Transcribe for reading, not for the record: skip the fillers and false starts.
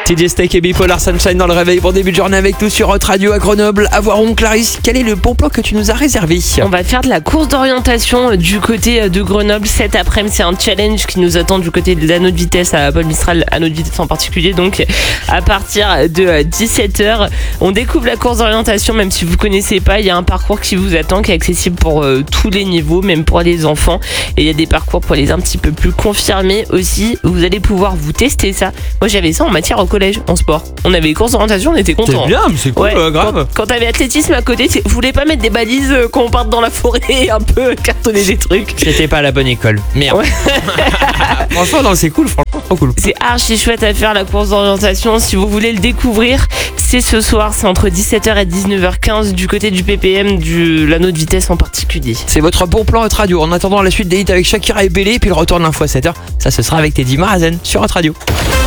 TJ Steak et Bipolar Sunshine dans le réveil pour début de journée avec nous sur Hot Radio à Grenoble. À Voiron, Clarisse, quel est le bon plan que tu nous as réservé? On va faire de la course d'orientation du côté de Grenoble cet après-midi. C'est un challenge qui nous attend du côté de l'anneau de vitesse à Paul Mistral, anneau de vitesse en particulier. Donc à partir de 17h, on découvre la course d'orientation. Même si vous ne connaissez pas, il y a un parcours qui vous attend, qui est accessible pour tous les niveaux, même pour les enfants. Et il y a des parcours pour les un petit peu plus confirmés aussi. Vous allez pouvoir vous tester ça. Moi j'avais ça en matière au collège, en sport. On avait les courses d'orientation, on était contents. C'est bien, mais c'est cool, grave. Quand t'avais athlétisme à côté, vous voulais pas mettre des balises quand on parte dans la forêt et un peu cartonner des trucs. J'étais pas à la bonne école. Merde. Ouais. Franchement, non, c'est cool, franchement, trop cool. C'est archi chouette à faire la course d'orientation. Si vous voulez le découvrir, c'est ce soir, c'est entre 17h et 19h15 du côté du PPM, de l'anneau de vitesse en particulier. C'est votre bon plan Hot Radio. En attendant la suite des hits avec Shakira et Bélé, et puis le retour de l'info à 7h, ça ce sera avec Teddy Marazen sur Hot Radio.